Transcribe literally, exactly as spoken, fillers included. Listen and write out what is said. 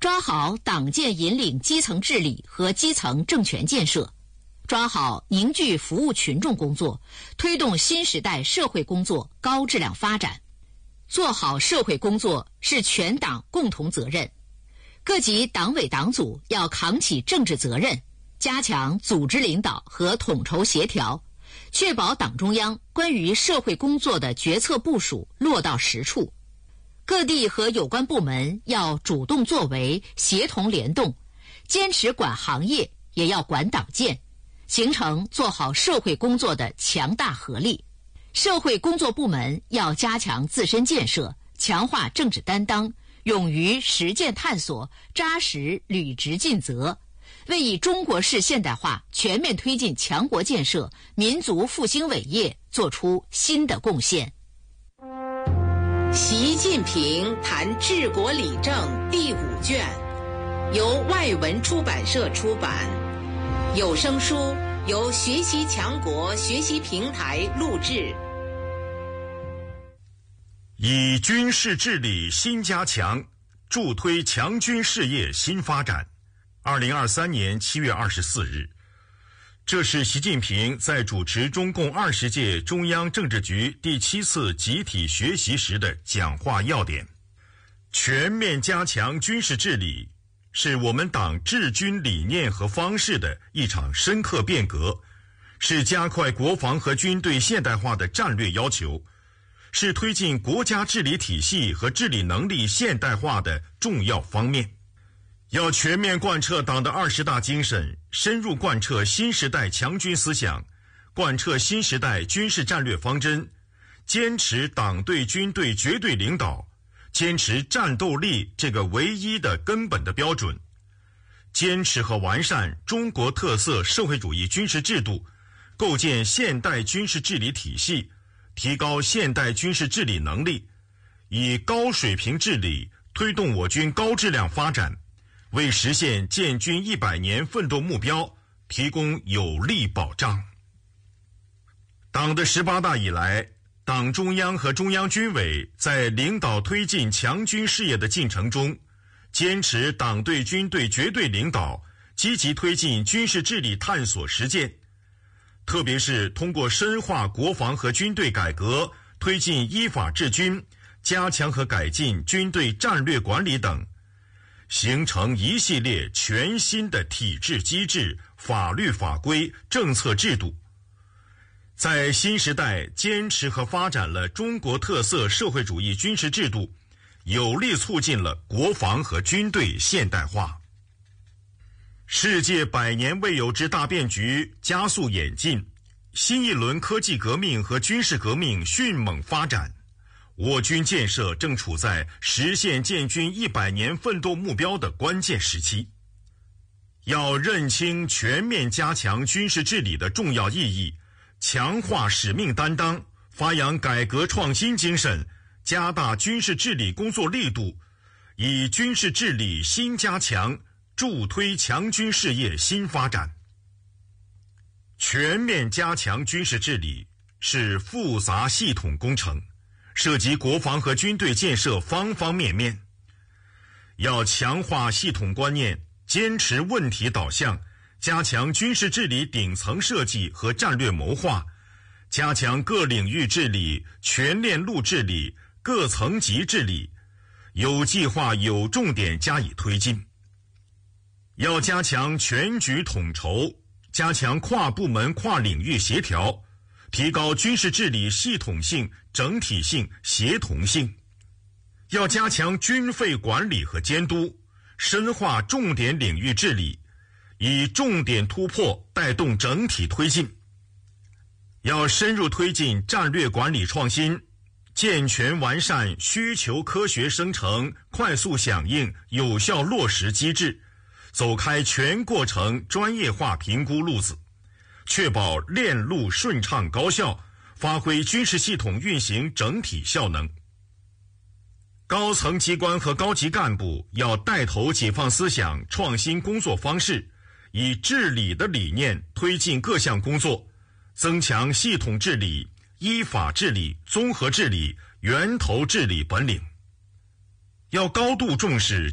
抓好党建引领基层治理和基层政权建设，抓好凝聚服务群众工作，推动新时代社会工作高质量发展。做好社会工作是全党共同责任，各级党委党组要扛起政治责任，加强组织领导和统筹协调，确保党中央关于社会工作的决策部署落到实处。各地和有关部门要主动作为，协同联动，坚持管行业也要管党建，形成做好社会工作的强大合力。社会工作部门要加强自身建设，强化政治担当，勇于实践探索，扎实履职尽责，为以中国式现代化全面推进强国建设、民族复兴伟业做出新的贡献。 习近平谈治国理政第五卷，由外文出版社出版，有声书由学习强国学习平台录制。 以军事治理新加强，助推强军事业新发展。二零二三年七月二十四日，这是习近平在主持中共二十届中央政治局第七次集体学习时的讲话要点。全面加强军事治理，是我们党治军理念和方式的一场深刻变革，是加快国防和军队现代化的战略要求，是推进国家治理体系和治理能力现代化的重要方面。要全面贯彻党的二十大精神，深入贯彻新时代强军思想，贯彻新时代军事战略方针，坚持党对军队绝对领导，坚持战斗力这个唯一的根本的标准，坚持和完善中国特色社会主义军事制度，构建现代军事治理体系，提高现代军事治理能力，以高水平治理推动我军高质量发展，为实现建军一百年奋斗目标提供有力保障。党的十八大以来，党中央和中央军委在领导推进强军事业的进程中，坚持党对军队绝对领导，积极推进军事治理探索实践，特别是通过深化国防和军队改革，推进依法治军，加强和改进军队战略管理等，形成一系列全新的体制机制、法律法规、政策制度，在新时代坚持和发展了中国特色社会主义军事制度，有力促进了国防和军队现代化。世界百年未有之大变局加速演进，新一轮科技革命和军事革命迅猛发展，我军建设正处在实现建军一百年奋斗目标的关键时期。要认清全面加强军事治理的重要意义，强化使命担当，发扬改革创新精神，加大军事治理工作力度，以军事治理新加强，助推强军事业新发展。全面加强军事治理是复杂系统工程，涉及国防和军队建设方方面面。要强化系统观念，坚持问题导向，加强军事治理顶层设计和战略谋划，加强各领域治理、全链路治理、各层级治理，有计划有重点加以推进。要加强全局统筹，加强跨部门跨领域协调，提高军事治理系统性、整体性、协同性。要加强军费管理和监督，深化重点领域治理，以重点突破带动整体推进。要深入推进战略管理创新，健全完善需求科学生成、快速响应、有效落实机制，走开全过程专业化评估路子，确保链路顺畅高效，发挥军事系统运行整体效能。高层机关和高级干部要带头解放思想、创新工作方式，以治理的理念推进各项工作，增强系统治理、依法治理、综合治理、源头治理本领。要高度重视